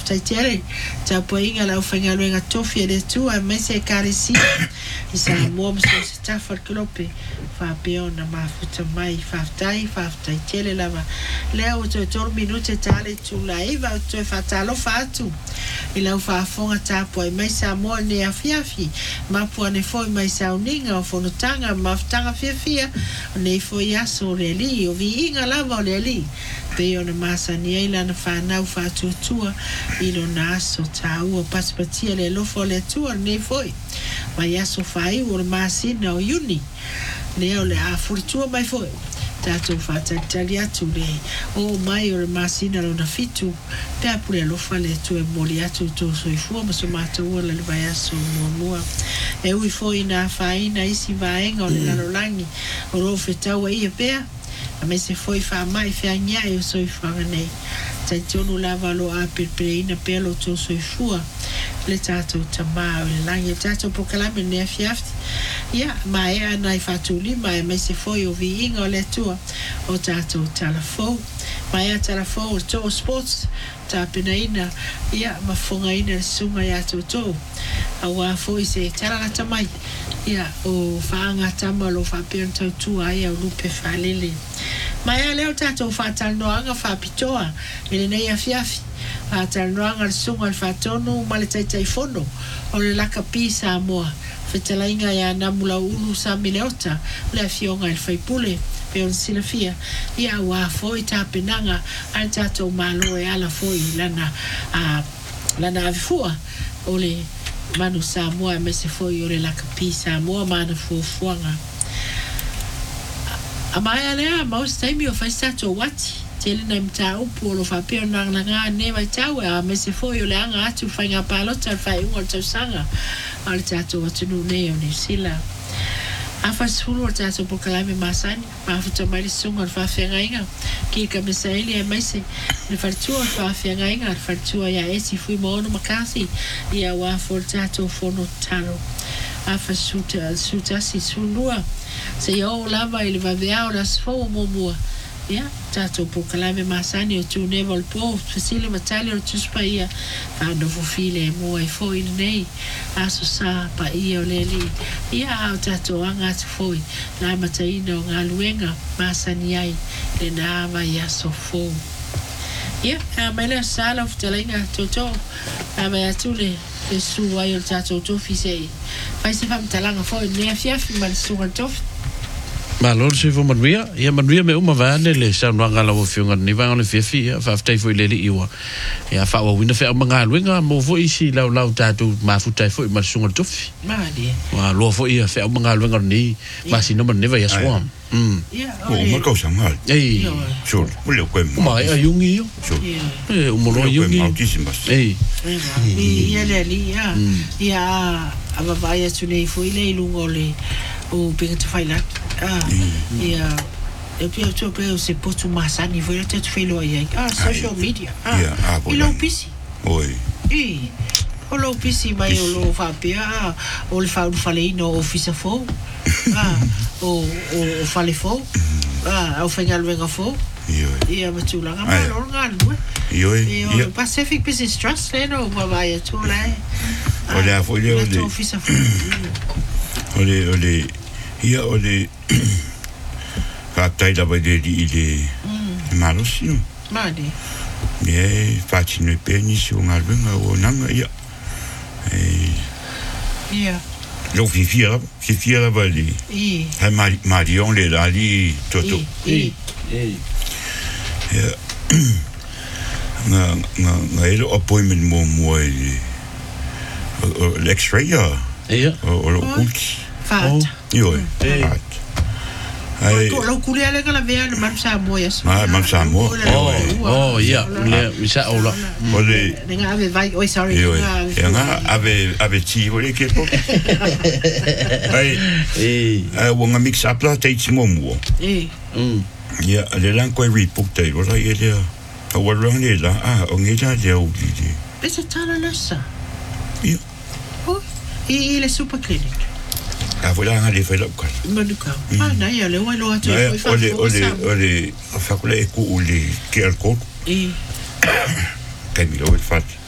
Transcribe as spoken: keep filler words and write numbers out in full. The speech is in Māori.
tai tere ta poinga la ufenga luenga tofi de tu a mese karisi isa mo mo se ta fa klope fa peona ma futa mai fa tai fa tai tele lava leo to to minute tale tu la eva to fa talo fa tu ila fa fonga ta poi mai sa mo ne afiafi ma po ne foi mai sa uninga o fono tanga ma tanga fia fia ne foi aso reli o vi inga lava reli pe ona masa ni ila na fa na fa tu tu ilo na so ta u paspatia le lo fo le tu ne foi mai aso fai o masi na o uni ne o le a furtua mai foi tato fa talia tu le o mai o masi na lo na fitu pe apure lo fa le tu e molia tu tu so i fu ma so mata o le vai aso mo mo e ui foi na fa ina isi vai ngo le lo langi o lo feta o ia pe a me se foi fa mai fe anya e so i fa nei tai tonu lava lo a perpeina pelo to so i fua le tato tama le langi tato proclame ne fiafti ia mai ana i fatuli mai me se foi o vinga le tua o tato telefo mai a telefo to sports ta penaina ia ma fonga ina sunga ya to to awa foi se tala tamai ia o fanga tamalo fa pento tu ai o lupe falele mai leo tato fa talno anga fa pitoa ele nei afiafi fa talno anga sunga fa tonu male tai tai fono o le laka pisa moa fetelainga ya namula ulu sa mileota le fionga il faipule pe on silafia ia wa foi ta penanga al tato malo e ala foi lana a lana avifua ole manu sa moa me se foi ole laka pisa moa mana fu fuanga amaya lea maus taimi o fai sato wati tele na mta upu lo fa pe na nga ne vai tau a me se foi o le anga atu fai nga palota fai un tau sanga al tato watu no ne o ne sila a fa sulu o tato po kalame masani ma futa mai le sunga fa fenga inga ki ka me saili e mai se le fartua fa fenga inga fartua ya esi fui mo no makasi ia wa for tato fono talo a fa suta suta si sulua se yo lava il va via ora sfo mo mo ya tato po kalame masani o tu nevel po facile matali o tu spaia fa no fu file mo e fo il nei aso sa pa io leli ya tato anga foi la mataino ngaluenga masani ai le nava ya sofo ya a mele sala of telinga toto ave atule e su ai o tato to fise fai se fam talanga foi ne fiaf man su tof ma lo se fo manria ia manria me uma vane le sa no ngala o fiunga ni va on fiafi fa fa foi le iwa ia fa o wina fa manga luenga mo fo isi la la tatu ma futai foi ma sunga tofi ma di wa lo fo ia fa manga luenga ni ma si no man neva ia swam mm ia o ma ko sangal ei so mo le ko mo ma ia yungi yo eh o mo lo yungi ei ia le li ia ia ava vai tu nei foi le lungo le o pega tu fai lá ah ia eu pia tu pe se potu masani foi até tu felo aí ah social media ah e lo pisi oi e o lo pisi mai o lo fa pia o le fa falei no office fo ah o o fale fo ah o fengal venga fo ia ma tu la ma lo ngal io io Pacific Business Trust le no va vai tu la olha foi le office fo ole ole ia ole ka tai da vai de de malos no madi e facci noi peni su un album o nanga ia e ia lo fi fiera fi fiera va lì i hai marion le ali toto i ei ia na na na ero appointment mo mo l'ex-ray ia o lo kulki fat io fat ai lo kuli ale kala vea na mamsa moya ma mamsa mo oh oh ia le misa ola ole ninga ave vai oi sorry nga ave ave ti ole ke po ai ei ai wonga mix up la te mo mo eh mm ia le lan ko report te ora ile a wala ni la ah o ngi ja le o di esa tana lesa ia oh i le super clinic a vola nga le fela ka manuka ah na ia le wa lo atu ole ole ole fa kule ku ule ke alcohol eh kai mi lo fat